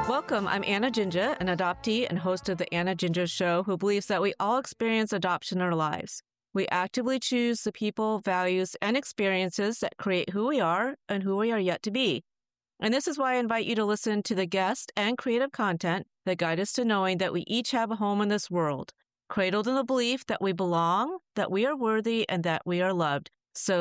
Welcome, I'm Anna Ginger, an adoptee and host of The Anna Ginger Show, who believes that we all experience adoption in our lives. We actively choose the people, values, and experiences that create who we are and who we are yet to be. And this is why I invite you to listen to the guest and creative content that guide us to knowing that we each have a home in this world, cradled in the belief that we belong, that we are worthy, and that we are loved. So